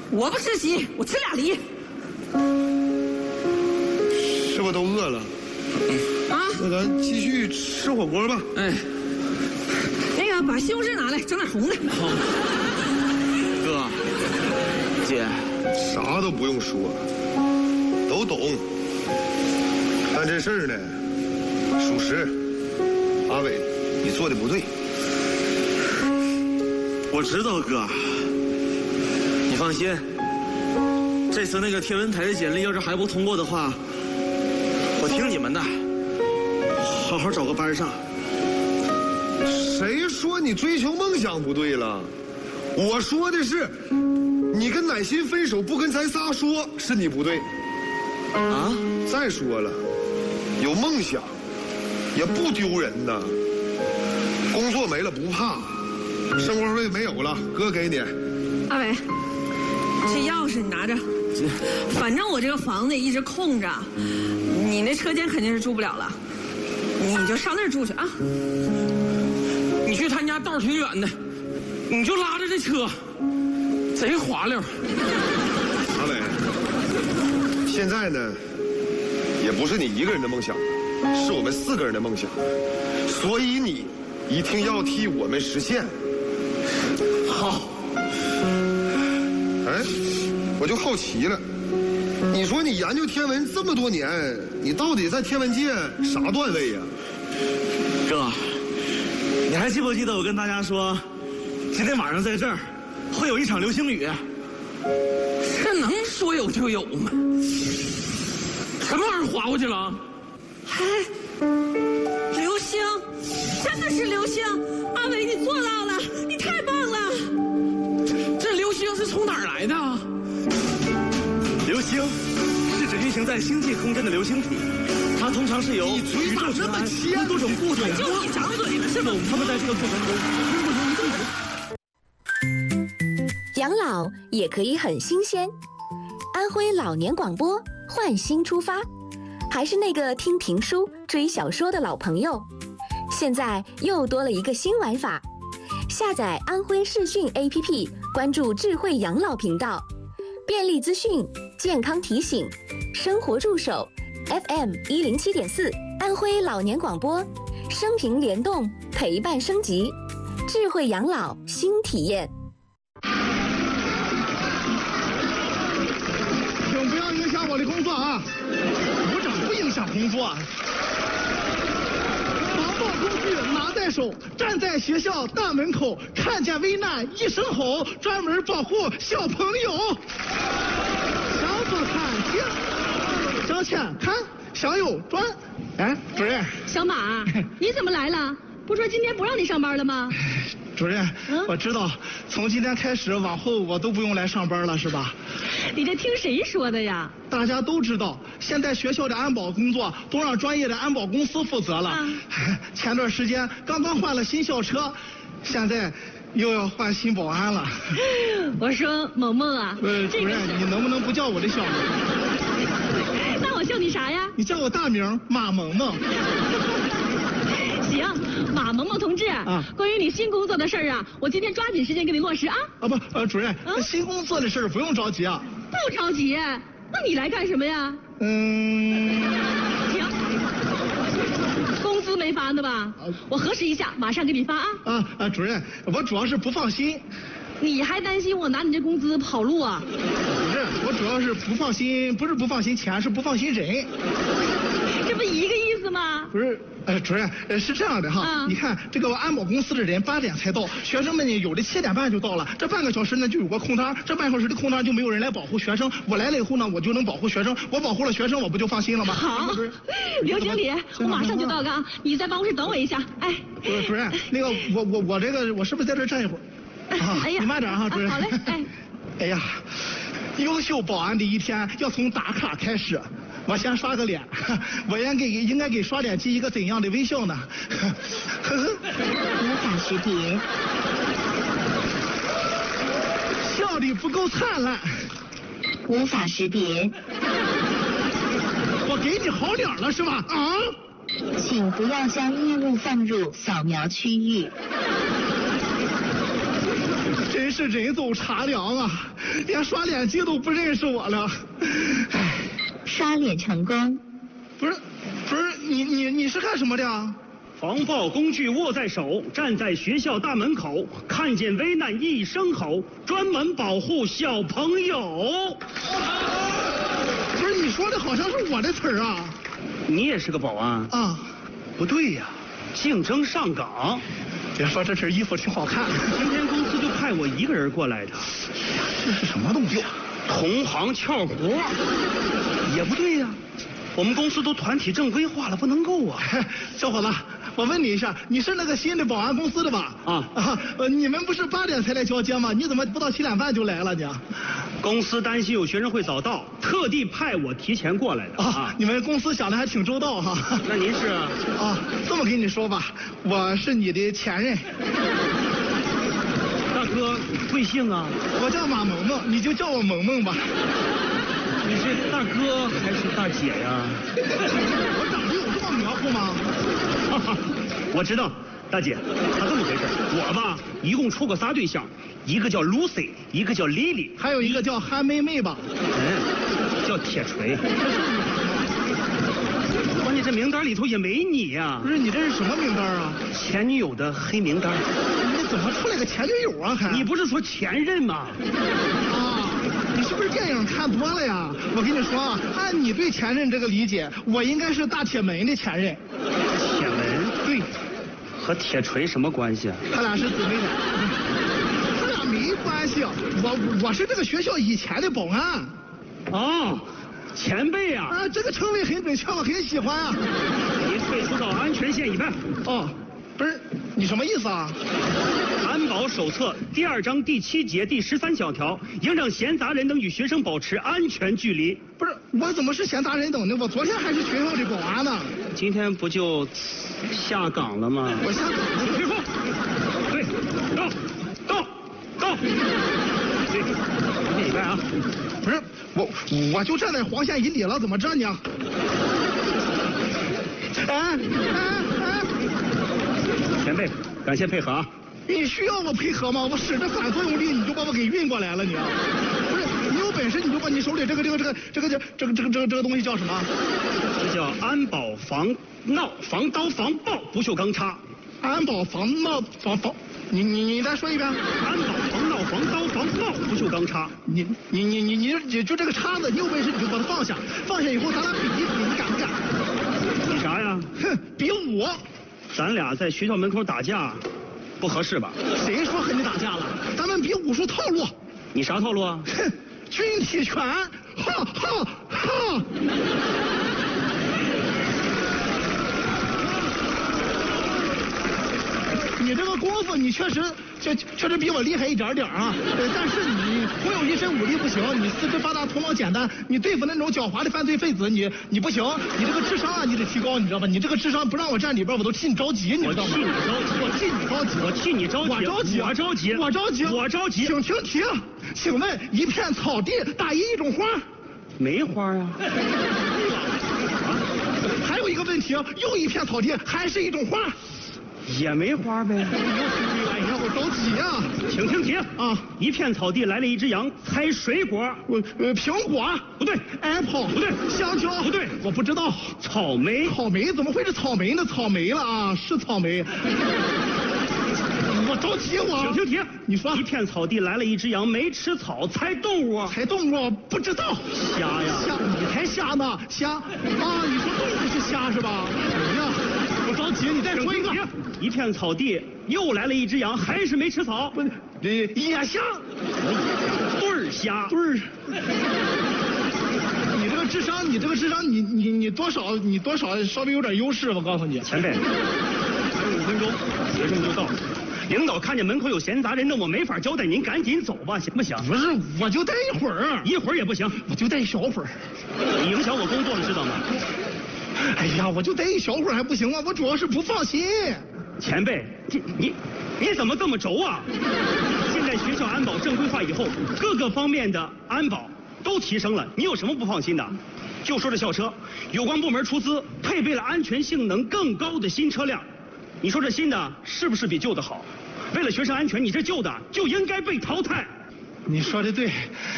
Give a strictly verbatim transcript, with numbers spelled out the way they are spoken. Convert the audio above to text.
我不吃鸡，我吃俩梨。 是不是都饿了？ 啊， 那咱继续吃火锅吧。 哎，那个把西红柿拿来，整点红的。 好，哥，姐， 啥都不用说，都懂。但这事儿呢，属实，阿伟，你做的不对。 我知道哥，你放心，这次那个天文台的简历要是还不通过的话，我听你们的，好好找个班上。 谁说你追求梦想不对了？我说的是，你跟乃馨分手不跟咱仨说，是你不对。 啊？ 再说了，有梦想也不丢人呐。工作没了不怕，生活费没有了，哥给你。 阿伟，这钥匙你拿着，反正我这个房子一直空着，你那车间肯定是住不了了，你就上那儿住去啊。 你去他家道儿挺远的，你就拉着这车，贼滑溜。 阿伟，现在呢，也不是你一个人的梦想，是我们四个人的梦想，所以你一定要替我们实现。 好。 哎，我就好奇了，你说你研究天文这么多年，你到底在天文界啥段位呀？ 哥，你还记不记得我跟大家说，今天晚上在这儿会有一场流星雨？ 这能说有就有吗？什么玩意儿划过去了？ 哎，流星，真的是流星！阿伟，你做到了，你太棒了！ 这流星是从哪儿来的？ 流星是指运行在星际空间的流星体，它通常是由你嘴咋这么尖？ 多种物质就你长嘴了是吧？ 它们在这个过程中通过流星体。 养老也可以很新鲜。安徽老年广播换新出发，还是那个听评书、追小说的老朋友，现在又多了一个新玩法。下载安徽视讯 A P P， 关注智慧养老频道，便利资讯、健康提醒、生活助手 ，F M 一零七点四，安徽老年广播，生平联动，陪伴升级，智慧养老新体验。 请不要影响我的工作啊！组长不影响工作。防暴工具拿在手，站在学校大门口，看见危难一声吼，专门保护小朋友。向左看齐，向前看，向右转。哎，主任。 小马，你怎么来了？不说今天不让你上班了吗？ 主任， 嗯、 我知道，从今天开始往后我都不用来上班了，是吧？ 你这听谁说的呀？ 大家都知道，现在学校的安保工作都让专业的安保公司负责了。啊、前段时间刚刚换了新校车，现在又要换新保安了。 我说萌萌啊， 呃，主任，你能不能不叫我的小名？ 那我叫你啥呀？ 你叫我大名马萌萌。 行，马萌萌同志，啊，关于你新工作的事儿啊，我今天抓紧时间给你落实啊。 啊不，呃，主任，啊、新工作的事儿不用着急啊。 不着急，那你来干什么呀？ 嗯。 行，工资没发呢吧？啊、我核实一下，马上给你发啊。 啊啊，主任，我主要是不放心。 你还担心我拿你这工资跑路啊？ 不是，我主要是不放心，不是不放心钱，是不放心人。 这不一个意思吗？ 不是，呃，主任，呃，是这样的哈，啊、你看这个安保公司的人八点才到，学生们呢有的七点半就到了，这半个小时呢就有个空档，这半小时的空档就没有人来保护学生，我来了以后呢，我就能保护学生，我保护了学生，我不就放心了吗？ 好，刘经理，我马上就到岗，你在办公室等我一下。哎， 呃，主任，那个我我我这个我是不是在这站一会儿？啊，哎呀，你慢点哈，主任。 啊、好嘞，哎。 哎呀，优秀保安的一天要从打卡开始。我先刷个脸，我应该给应该给刷脸寄一个怎样的微笑呢？ 无法识别， 笑的不够灿烂。 无法识别。 我给你好脸了是吧？啊？ 请不要将异物放入扫描区域。 真是人走茶凉啊，连刷脸机都不认识我了。哎， 刷脸成功。 不是，不是你你你是干什么的？ 防暴工具握在手，站在学校大门口，看见危难一声吼，专门保护小朋友。 不是你说的好像是我的词儿啊。 你也是个保安啊？ 不对呀，竞争上岗。 别说这身衣服挺好看， 今天公司就派我一个人过来的。 这是什么东西？ 同行撬活。也不对呀，我们公司都团体正规化了，不能够啊。 小伙子，我问你一下，你是那个新的保安公司的吧？ 啊啊，呃，你们不是八点才来交接吗？你怎么不到七点半就来了呢？ 公司担心有学生会早到，特地派我提前过来的。 啊，你们公司想的还挺周到哈。 那您是？ 啊，这么跟你说吧，我是你的前任。 大哥，贵姓啊？ 我叫马萌萌，你就叫我萌萌吧。 你是大哥还是大姐呀？ 我长得有这么模糊吗？ 哈哈，我知道，大姐，他这么回事，我吧一共处过仨对象，一个叫 Lucy， 一个叫 Lily， 还有一个叫憨妹妹吧？ 嗯，叫铁锤。关键这名单里头也没你呀。 不是你这是什么名单啊？ 前女友的黑名单。 你怎么出来个前女友啊？还你不是说前任吗？ 啊，你是不是电影看多了呀？我跟你说啊，按你对前任这个理解，我应该是大铁门的前任。 铁门？ 对。 和铁锤什么关系啊？ 他俩是姊妹俩。他俩没关系，我我是这个学校以前的保安。 哦。前辈啊！ 啊，这个称谓很准确，我很喜欢啊。 你退出到安全线以外。 哦，不是，你什么意思啊？ 安保手册第二章第七节第十三小条，应让闲杂人等与学生保持安全距离。 不是，我怎么是闲杂人等呢？我昨天还是学校的保安呢。 今天不就下岗了吗？ 我下岗了。 退出。对，到，到，到。对，安全以外啊。 不是我，我就站在黄线以里了，怎么着呢？哎哎哎！ 前辈，感谢配合啊！ 你需要我配合吗？我使着反作用力，你就把我给运过来了，你啊！不是，你有本事你就把你手里这个这个这个这个这个这个这个这个这个东西叫什么？ 这叫安保防闹防刀防爆不锈钢叉。 安保防闹防防。你你你再说一遍。 安保防闹防刀防爆不锈钢叉。 你你你你你你就这个叉子，你有本事你就把它放下，放下以后咱俩比一比，你敢不敢？ 比啥呀？ 哼，比武。 咱俩在学校门口打架，不合适吧？ 谁说和你打架了？咱们比武术套路。 你啥套路啊？ 哼，军体拳，哈哈哈。你这个功夫，你确实确确实比我厉害一点点啊！但是你空有一身武力不行，你四肢发达，头脑简单，你对付那种狡猾的犯罪分子，你你不行，你这个智商啊，你得提高，你知道吧？你这个智商不让我站里边，我都替你着急，你知道吗？ 我替你着急， 我替你着急， 我替你着急， 我着急， 我着急， 我着急， 我着急。 请停停，请问一片草地打一种花？ 没花啊。 还有一个问题，又一片草地，还是一种花？ 也没花呗。 哎呀，我着急呀！ 请听题啊！ 一片草地来了一只羊，猜水果。 我呃，苹果不对 ，apple 不对， 香蕉不对， 我不知道。 草莓草莓怎么会是草莓呢？草莓了啊，是草莓。我着急我。 请听题， 你说。 一片草地来了一只羊，没吃草，猜动物。 猜动物不知道。 虾呀。 虾，你才虾呢，虾啊！你说动物是虾是吧？哎呀，我着急，你再说一个。 一片草地又来了一只羊，还是没吃草。 不是，野虾。 对儿虾。 对儿。你这个智商，你这个智商，你你你多少，你多少稍微有点优势，我告诉你。 前辈，还有五分钟，学生就到了。领导看见门口有闲杂人，那我没法交代，您赶紧走吧，行不行？ 不是，我就待一会儿， 一会儿也不行， 我就待一小会儿。 你影响我工作了，知道吗？ 哎呀，我就待一小会儿还不行吗？我主要是不放心。 前辈，你你你怎么这么轴啊？现在学校安保正规化以后，各个方面的安保都提升了，你有什么不放心的？就说这校车，有关部门出资配备了安全性能更高的新车辆，你说这新的是不是比旧的好？ 为了学生安全，你这旧的就应该被淘汰。 你说的对，